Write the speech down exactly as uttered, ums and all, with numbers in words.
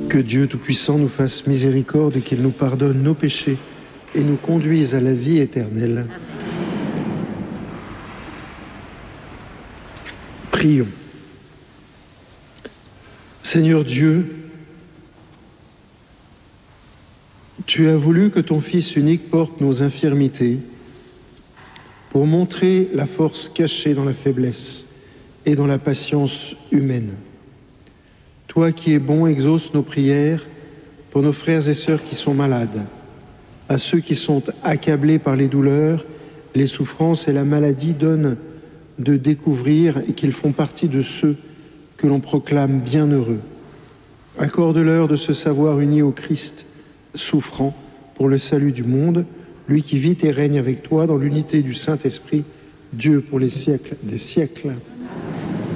Que Dieu Tout-Puissant nous fasse miséricorde et qu'il nous pardonne nos péchés et nous conduise à la vie éternelle. Amen. Prions. Seigneur Dieu, tu as voulu que ton Fils unique porte nos infirmités pour montrer la force cachée dans la faiblesse et dans la patience humaine. Toi qui es bon, exauce nos prières pour nos frères et sœurs qui sont malades, à ceux qui sont accablés par les douleurs, les souffrances et la maladie, donne de découvrir et qu'ils font partie de ceux que l'on proclame bienheureux. Accorde-leur de se savoir unis au Christ, souffrant pour le salut du monde, lui qui vit et règne avec toi dans l'unité du Saint-Esprit, Dieu pour les siècles des siècles.